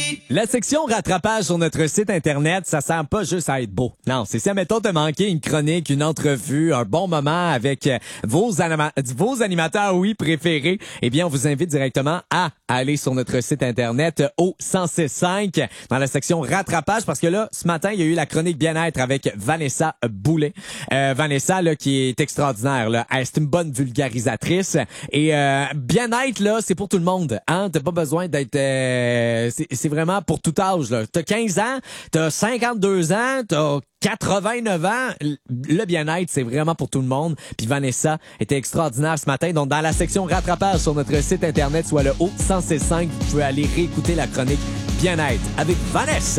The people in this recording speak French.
La section rattrapage sur notre site Internet, ça sert pas juste à être beau. Non, c'est ça, mettons, te manquer une chronique, une entrevue, un bon moment avec vos animateurs, oui, préférés. Eh bien, on vous invite directement à aller sur notre site Internet au 106.5 dans la section rattrapage parce que là, ce matin, il y a eu la chronique bien-être avec Vanessa Boulet. Vanessa, là, qui est extraordinaire, là. C'est une bonne vulgarisatrice. Et bien-être, là, c'est pour tout le monde. Hein? T'as pas besoin d'être... c'est vraiment pour tout âge. Là. T'as 15 ans, t'as 52 ans, t'as 89 ans. Le bien-être, c'est vraiment pour tout le monde. Puis Vanessa était extraordinaire ce matin. Donc, dans la section rattrapage sur notre site Internet, soit le haut 106.5, vous pouvez aller réécouter la chronique bien-être avec Vanessa.